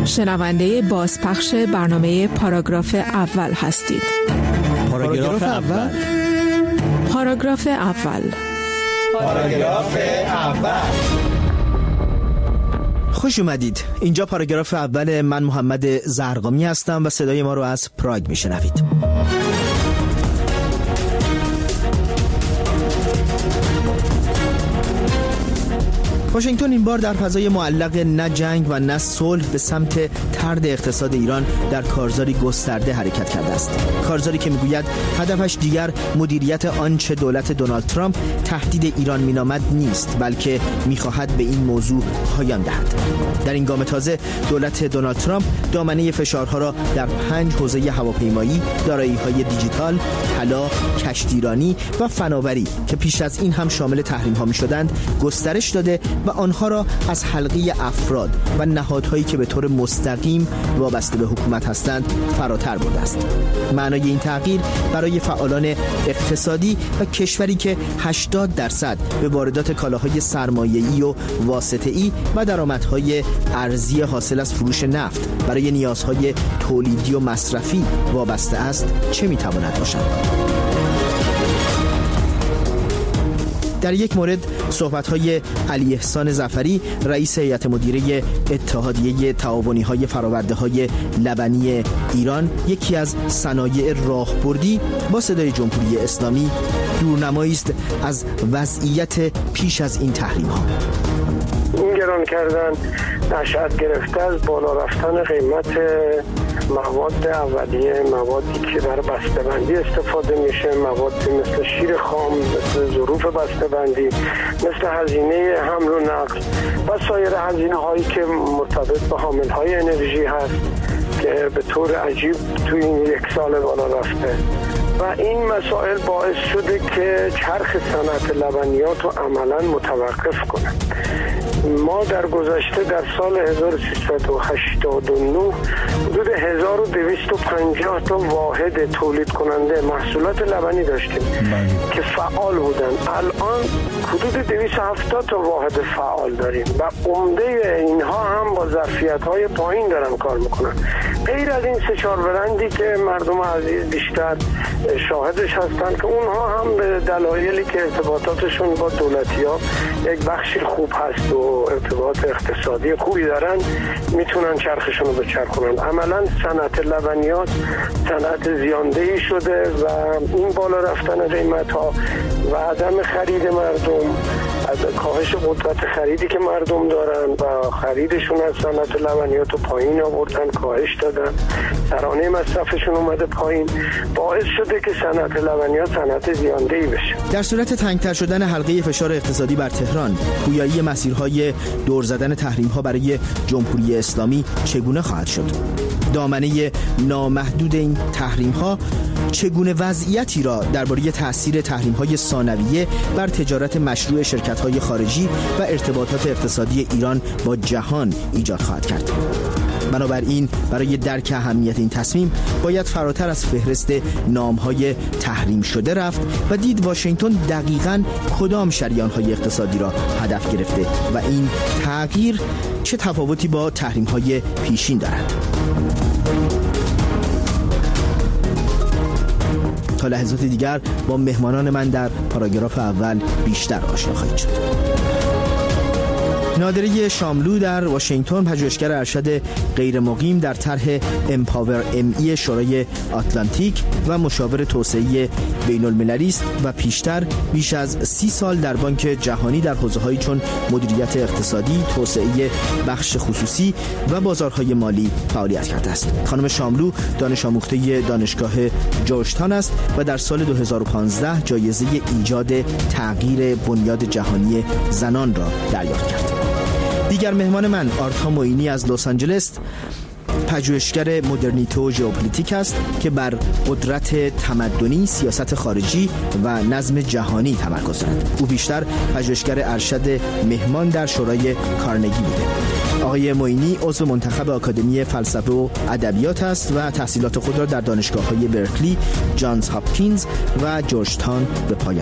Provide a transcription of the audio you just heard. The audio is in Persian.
شنونده بازپخش برنامه پاراگراف اول هستید. پاراگراف اول. پاراگراف اول. پاراگراف اول. خوش اومدید. اینجا پاراگراف اول. من محمد زرقامی هستم و صدای ما رو از پراگ میشنوید. واشنگتن این بار در فضای معلق نه جنگ و نه صلح به سمت طرد اقتصاد ایران در کارزاری گسترده حرکت کرده است. کارزاری که میگوید هدفش دیگر مدیریت آنچه دولت دونالد ترامپ تهدید ایران مینامد نیست، بلکه میخواهد به این موضوع پایان دهد. در این گام تازه دولت دونالد ترامپ دامنه فشارها را در 5 حوزه هواپیمایی، دارایی‌های دیجیتال، طلا، کشتیرانی و فناوری که پیش از این هم شامل تحریم‌ها می‌شدند گسترش داده و آنها را از حلقه افراد و نهادهایی که به طور مستقیم وابسته به حکومت هستند فراتر برده است. معنای این تغییر برای فعالان اقتصادی و کشوری که 80% به واردات کالاهای سرمایه‌ای و واسطه‌ای و درآمدهای ارزی حاصل از فروش نفت برای نیازهای تولیدی و مصرفی وابسته است چه می‌تواند باشد؟ در یک مورد صحبت‌های علی احسان ظفری، رئیس هیئت مدیره اتحادیه تعاونی‌های فرآورده‌های لبنی ایران، یکی از صنایع راهبردی با صدای جمهوری اسلامی، دورنمایی است از وضعیت پیش از این تحریم‌ها. این گران کردن نشأت گرفته از بالا رفتن قیمت مواد اولیه، موادی که برای بسته‌بندی استفاده میشه، موادی مثل شیر خام، مثل ظروف بسته‌بندی، مثل هزینه حمل و نقل و سایر هزینه‌هایی که مرتبط به حامل‌های انرژی هست که به طور عجیب تو این 1 سال بالا رفته و این مسائل باعث شده که چرخ صنعت لبنیات رو عملاً متوقف کنه. ما در گذشته در سال 1389 حدود 1250 تا واحد تولید کننده محصولات لبنی داشتیم که فعال بودن. الان حدود 270 تا واحد فعال داریم و عمده اینها هم با ظرفیت‌های پایین دارن کار میکنن. غیر از این 3-4 برندی که مردم عزیز بیشتر شاهدش هستن که اونها هم به دلایلی که ارتباطاتشون با دولتی‌ها یک بخشی خوب هست و ارتباط اقتصادی خوبی دارن میتونن چرخشون رو بچرخونن. عملا صنعت لبنیات صنعت زیاندهی شده و این بالا رفتن قیمت‌ها و عدم خرید مردم، از کاهش قدرت خریدی که مردم دارن و خریدشون از صنعت لبنیات رو پایین آوردن، کاهش دادن، ترانه مصرفشون اومده پایین، باعث شده که صنعت لبنیات صنعت زیاندهی بشه. در صورت تنگتر شدن حلقه فشار اقتصادی بر تهران، گویایی مسیرهای دور زدن تحریم‌ها برای جمهوری اسلامی چگونه خواهد شد؟ دامنه نامحدود این تحریم‌ها چگونه وضعیتی را درباره تأثیر تحریم‌های ثانویه بر تجارت مشروع شرکت‌های خارجی و ارتباطات اقتصادی ایران با جهان ایجاد خواهد کرد؟ بنابراین برای درک اهمیت این تصمیم باید فراتر از فهرست نام‌های تحریم شده رفت و دید واشنگتن دقیقاً کدام شریان‌های اقتصادی را هدف گرفته و این تغییر چه تفاوتی با تحریم‌های پیشین دارد. تا لحظات دیگر با مهمانان من در پاراگراف اول بیشتر آشنا خواهید شد. نادره شاملو در واشنگتن، پژوهشگر ارشد غیر مقیم در طرح امپاور ام شورای آتلانتیک و مشاور توسعه بین المللی است و پیشتر بیش از 30 سال در بانک جهانی در حوزه‌هایی چون مدیریت اقتصادی، توسعه بخش خصوصی و بازارهای مالی فعالیت کرده است. خانم شاملو دانش آموخته دانشگاه جورجتاون است و در سال 2015 جایزه ایجاد تغییر بنیاد جهانی زنان را دریافت کرد. دیگر مهمان من آرتا معینی از لس آنجلس، پژوهشگر مدرنیته و ژئوپلیتیک است که بر قدرت تمدنی، سیاست خارجی و نظم جهانی تمرکز دارد. او بیشتر پژوهشگر ارشد مهمان در شورای کارنگی بوده. آقای معینی عضو منتخب آکادمی فلسفه و ادبیات است و تحصیلات خود را در دانشگاه‌های برکلی، جانز هاپکینز و جورجتاون به پایان